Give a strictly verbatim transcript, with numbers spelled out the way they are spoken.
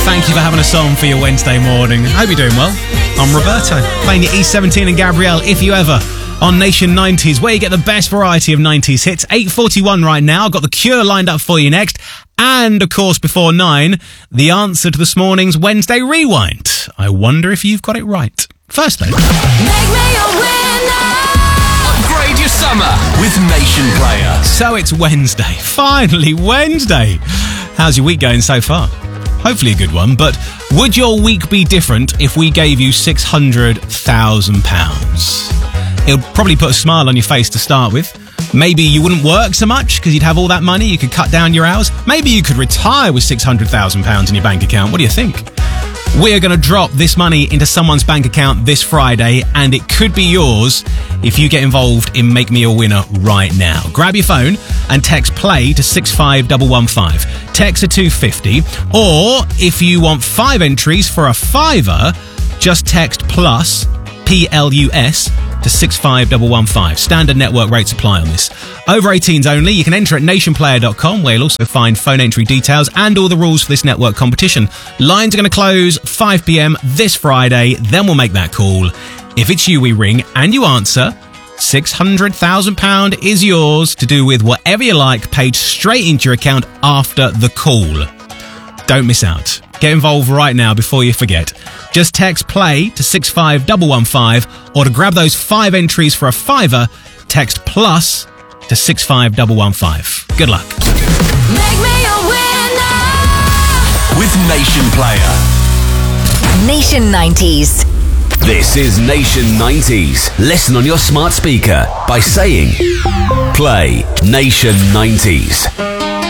Thank you for having us on for your Wednesday morning. I hope you're doing well. I'm Roberto, playing your E seventeen and Gabrielle, If You Ever, on Nation nineties, where you get the best variety of nineties hits. eight forty-one right now. I've got The Cure lined up for you next. And, of course, before nine, the answer to this morning's Wednesday Rewind. I wonder if you've got it right. First, then. Make me a winner. Upgrade your summer with Nation Player. So it's Wednesday. Finally, Wednesday. How's your week going so far? Hopefully a good one, but would your week be different if we gave you six hundred thousand pounds? It'll probably put a smile on your face to start with. Maybe you wouldn't work so much because you'd have all that money, you could cut down your hours. Maybe you could retire with six hundred thousand pounds in your bank account. What do you think? We're going to drop this money into someone's bank account this Friday, and it could be yours if you get involved in Make Me a Winner right now. Grab your phone and text PLAY to six five one one five. Text to two fifty. Or if you want five entries for a fiver, just text PLUS, P L U S, to six five one one five. Standard network rates apply on this. Over eighteens only. You can enter at nation player dot com, where you'll also find phone entry details and all the rules for this network competition. Lines are going to close five p.m. this Friday. Then we'll make that call. If it's you we ring and you answer, six hundred thousand pounds is yours to do with whatever you like, paid straight into your account after the call. Don't miss out. Get involved right now before you forget. Just text PLAY to six five one one five, or to grab those five entries for a fiver, text PLUS to six five one one five. Good luck. Make me a winner. With Nation Player. Nation nineties. This is Nation nineties. Listen on your smart speaker by saying, play Nation nineties.